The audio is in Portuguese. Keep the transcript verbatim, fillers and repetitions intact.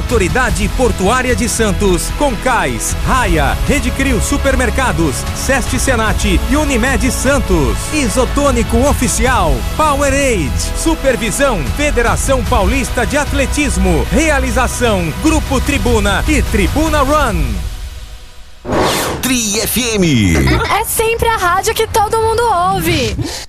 Autoridade Portuária de Santos, Concais, Raia, Rede Crio Supermercados, Seste Senat e Unimed Santos. Isotônico Oficial, Powerade, Supervisão, Federação Paulista de Atletismo, Realização, Grupo Tribuna e Tribuna Run. Tri F M. É sempre a rádio que todo mundo ouve.